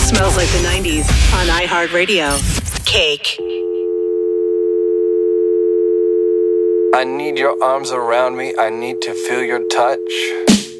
Smells like the 90s on iHeartRadio. Cake. I need your arms around me. I need to feel your touch.